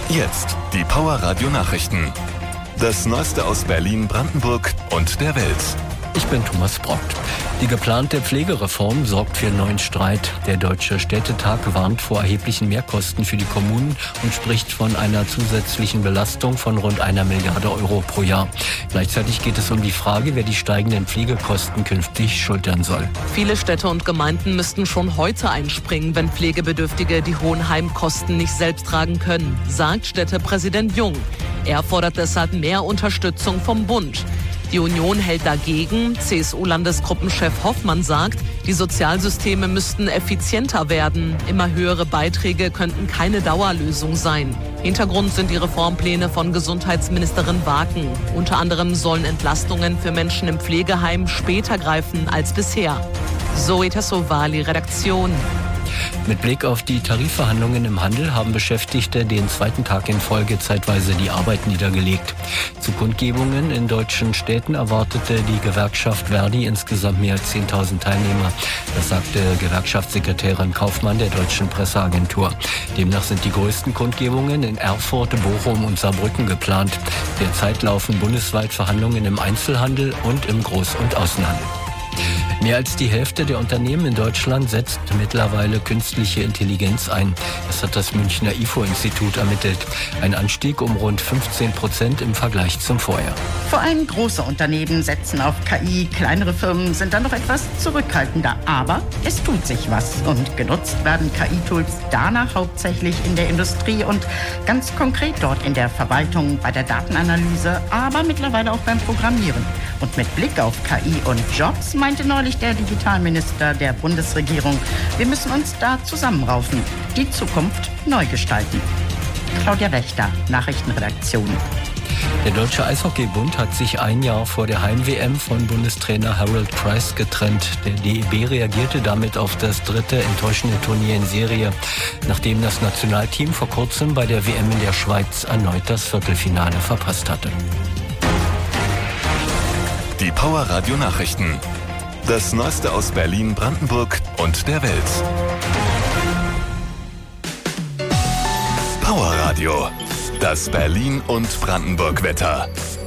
Jetzt die Power Radio Nachrichten. Das Neueste aus Berlin, Brandenburg und der Welt. Ich bin Thomas Brockt. Die geplante Pflegereform sorgt für neuen Streit. Der Deutsche Städtetag warnt vor erheblichen Mehrkosten für die Kommunen und spricht von einer zusätzlichen Belastung von rund 1 Milliarde Euro pro Jahr. Gleichzeitig geht es um die Frage, wer die steigenden Pflegekosten künftig schultern soll. Viele Städte und Gemeinden müssten schon heute einspringen, wenn Pflegebedürftige die hohen Heimkosten nicht selbst tragen können, sagt Städtepräsident Jung. Er fordert deshalb mehr Unterstützung vom Bund. Die Union hält dagegen. CSU-Landesgruppenchef Hoffmann sagt, die Sozialsysteme müssten effizienter werden. Immer höhere Beiträge könnten keine Dauerlösung sein. Hintergrund sind die Reformpläne von Gesundheitsministerin Waken. Unter anderem sollen Entlastungen für Menschen im Pflegeheim später greifen als bisher. Zoe Tassovali, Redaktion. Mit Blick auf die Tarifverhandlungen im Handel haben Beschäftigte den zweiten Tag in Folge zeitweise die Arbeit niedergelegt. Zu Kundgebungen in deutschen Städten erwartete die Gewerkschaft Verdi insgesamt mehr als 10.000 Teilnehmer. Das sagte Gewerkschaftssekretärin Kaufmann der Deutschen Presseagentur. Demnach sind die größten Kundgebungen in Erfurt, Bochum und Saarbrücken geplant. Derzeit laufen bundesweit Verhandlungen im Einzelhandel und im Groß- und Außenhandel. Mehr als die Hälfte der Unternehmen in Deutschland setzt mittlerweile künstliche Intelligenz ein. Das hat das Münchner IFO-Institut ermittelt. Ein Anstieg um rund 15% im Vergleich zum Vorjahr. Vor allem große Unternehmen setzen auf KI. Kleinere Firmen sind dann noch etwas zurückhaltender. Aber es tut sich was. Und genutzt werden KI-Tools danach hauptsächlich in der Industrie und ganz konkret dort in der Verwaltung, bei der Datenanalyse, aber mittlerweile auch beim Programmieren. Und mit Blick auf KI und Jobs meinte neulich der Digitalminister der Bundesregierung, wir müssen uns da zusammenraufen, die Zukunft neu gestalten. Claudia Wächter, Nachrichtenredaktion. Der Deutsche Eishockeybund hat sich ein Jahr vor der Heim-WM von Bundestrainer Harold Price getrennt. Der DEB reagierte damit auf das dritte enttäuschende Turnier in Serie, nachdem das Nationalteam vor kurzem bei der WM in der Schweiz erneut das Viertelfinale verpasst hatte. Die Power Radio Nachrichten. Das Neueste aus Berlin, Brandenburg und der Welt. Power Radio. Das Berlin- und Brandenburg-Wetter.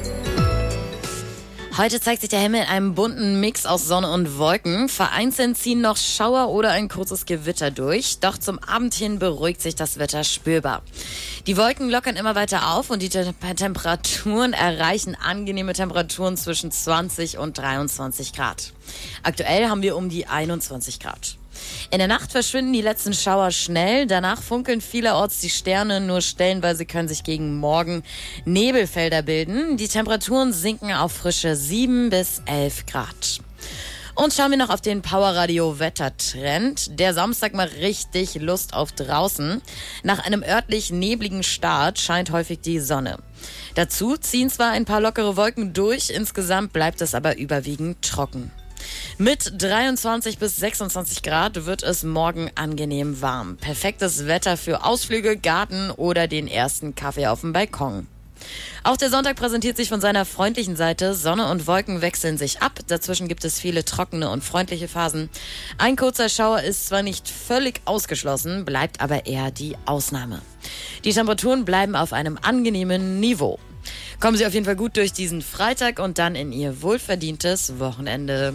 Heute zeigt sich der Himmel in einem bunten Mix aus Sonne und Wolken. Vereinzelt ziehen noch Schauer oder ein kurzes Gewitter durch. Doch zum Abend hin beruhigt sich das Wetter spürbar. Die Wolken lockern immer weiter auf und die Temperaturen erreichen angenehme Temperaturen zwischen 20 und 23 Grad. Aktuell haben wir um die 21 Grad. In der Nacht verschwinden die letzten Schauer schnell. Danach funkeln vielerorts die Sterne. Nur stellenweise können sich gegen Morgen Nebelfelder bilden. Die Temperaturen sinken auf frische 7 bis 11 Grad. Und schauen wir noch auf den Powerradio Wettertrend. Der Samstag macht richtig Lust auf draußen. Nach einem örtlich nebligen Start scheint häufig die Sonne. Dazu ziehen zwar ein paar lockere Wolken durch, insgesamt bleibt es aber überwiegend trocken. Mit 23 bis 26 Grad wird es morgen angenehm warm. Perfektes Wetter für Ausflüge, Garten oder den ersten Kaffee auf dem Balkon. Auch der Sonntag präsentiert sich von seiner freundlichen Seite. Sonne und Wolken wechseln sich ab. Dazwischen gibt es viele trockene und freundliche Phasen. Ein kurzer Schauer ist zwar nicht völlig ausgeschlossen, bleibt aber eher die Ausnahme. Die Temperaturen bleiben auf einem angenehmen Niveau. Kommen Sie auf jeden Fall gut durch diesen Freitag und dann in Ihr wohlverdientes Wochenende.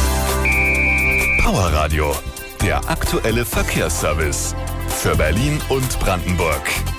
Power Radio. Der aktuelle Verkehrsservice. Für Berlin und Brandenburg.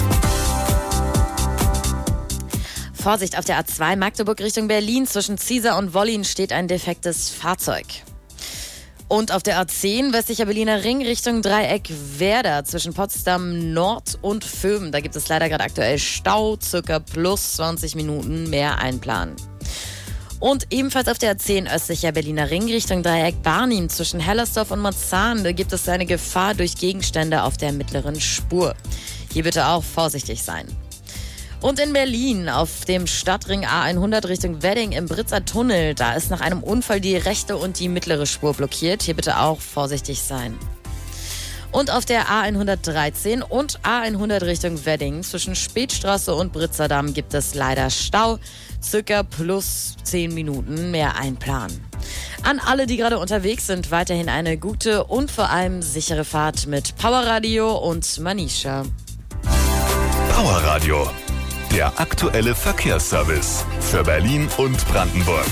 Vorsicht, auf der A2 Magdeburg Richtung Berlin zwischen Ziesar und Wollin steht ein defektes Fahrzeug. Und auf der A10 westlicher Berliner Ring Richtung Dreieck Werder zwischen Potsdam Nord und Föhm. Da gibt es leider gerade aktuell Stau, circa plus 20 Minuten, mehr einplanen. Und ebenfalls auf der A10 östlicher Berliner Ring Richtung Dreieck Barnim zwischen Hellersdorf und Marzahn. Da gibt es eine Gefahr durch Gegenstände auf der mittleren Spur. Hier bitte auch vorsichtig sein. Und in Berlin auf dem Stadtring A100 Richtung Wedding im Britzer Tunnel, da ist nach einem Unfall die rechte und die mittlere Spur blockiert. Hier bitte auch vorsichtig sein. Und auf der A113 und A100 Richtung Wedding zwischen Spätstraße und Britzerdamm gibt es leider Stau. Circa plus 10 Minuten, mehr einplanen. An alle, die gerade unterwegs sind, weiterhin eine gute und vor allem sichere Fahrt mit Powerradio und Manisha. Powerradio. Der aktuelle Verkehrsservice für Berlin und Brandenburg.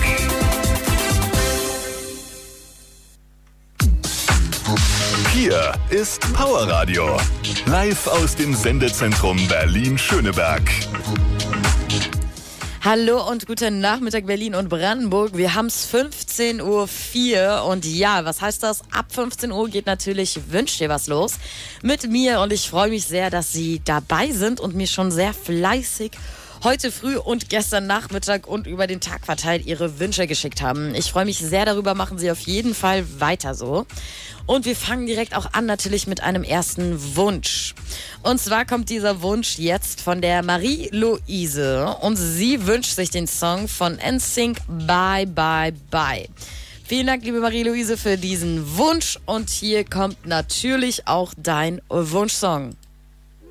Hier ist Powerradio. Live aus dem Sendezentrum Berlin-Schöneberg. Hallo und guten Nachmittag Berlin und Brandenburg. Wir haben es 15.04 Uhr und ja, was heißt das? Ab 15 Uhr geht natürlich Wünsch dir was los mit mir und ich freue mich sehr, dass Sie dabei sind und mir schon sehr fleißig heute früh und gestern Nachmittag und über den Tag verteilt Ihre Wünsche geschickt haben. Ich freue mich sehr darüber, machen Sie auf jeden Fall weiter so. Und wir fangen direkt auch an natürlich mit einem ersten Wunsch. Und zwar kommt dieser Wunsch jetzt von der Marie-Louise und sie wünscht sich den Song von NSYNC Bye Bye Bye. Vielen Dank, liebe Marie-Louise, für diesen Wunsch und hier kommt natürlich auch dein Wunschsong.